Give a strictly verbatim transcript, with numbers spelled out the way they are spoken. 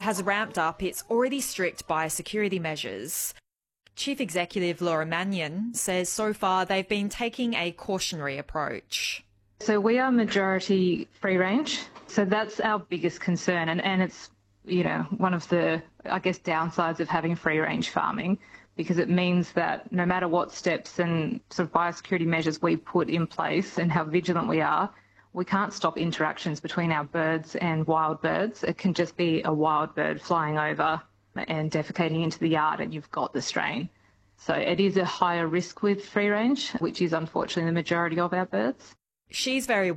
has ramped up its already strict biosecurity measures. Chief Executive Laura Mannion says so far they've been taking a cautionary approach. So we are majority free range, so that's our biggest concern, and, and it's, you know, one of the, I guess, downsides of having free range farming, because it means that no matter what steps and sort of biosecurity measures we put in place and how vigilant we are, we can't stop interactions between our birds and wild birds. It can just be a wild bird flying over and defecating into the yard and you've got the strain. So it is a higher risk with free range, which is unfortunately the majority of our birds. She's very